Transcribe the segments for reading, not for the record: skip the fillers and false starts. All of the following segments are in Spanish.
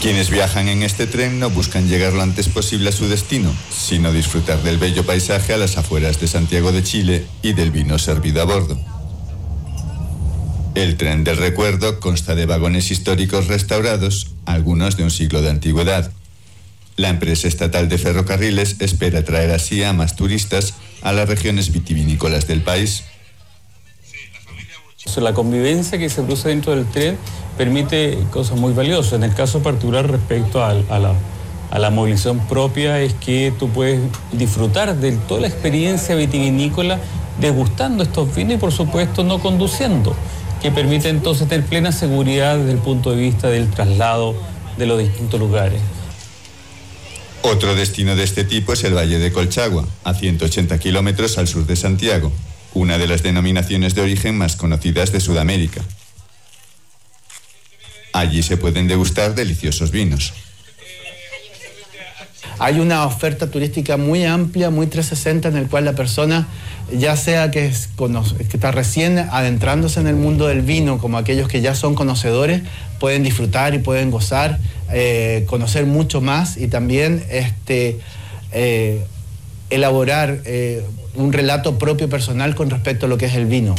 Quienes viajan en este tren no buscan llegar lo antes posible a su destino, sino disfrutar del bello paisaje a las afueras de Santiago de Chile y del vino servido a bordo. El tren del recuerdo consta de vagones históricos restaurados, algunos de un siglo de antigüedad. La empresa estatal de ferrocarriles espera atraer así a más turistas a las regiones vitivinícolas del país. La convivencia que se produce dentro del tren permite cosas muy valiosas. En el caso particular respecto a la movilización propia es que tú puedes disfrutar de toda la experiencia vitivinícola degustando estos vinos y por supuesto no conduciendo, que permite entonces tener plena seguridad desde el punto de vista del traslado de los distintos lugares. Otro destino de este tipo es el Valle de Colchagua, a 180 kilómetros al sur de Santiago, una de las denominaciones de origen más conocidas de Sudamérica. Allí se pueden degustar deliciosos vinos. Hay una oferta turística muy amplia, muy 360, en el cual la persona, ya sea que está recién adentrándose en el mundo del vino, como aquellos que ya son conocedores, pueden disfrutar y pueden gozar, conocer mucho más y también elaborar un relato propio personal con respecto a lo que es el vino.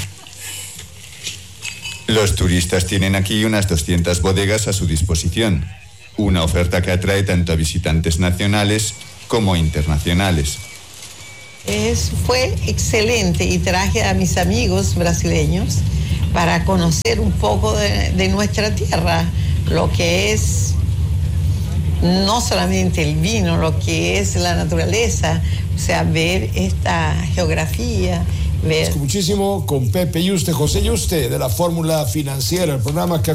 Los turistas tienen aquí unas 200 bodegas a su disposición, una oferta que atrae tanto a visitantes nacionales como internacionales. Fue excelente y traje a mis amigos brasileños para conocer un poco de nuestra tierra, lo que es no solamente el vino, lo que es la naturaleza, o sea, ver esta geografía. Muchísimo con Pepe Yuste, José Yuste de la Fórmula Financiera, el programa que